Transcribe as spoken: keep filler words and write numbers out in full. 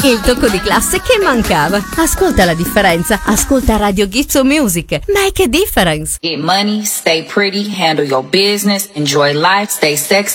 Il tocco di classe che mancava. Ascolta la differenza. Ascolta Radio Gizzo Music. Make a difference. Get money, stay pretty, handle your business, enjoy life, stay sexy.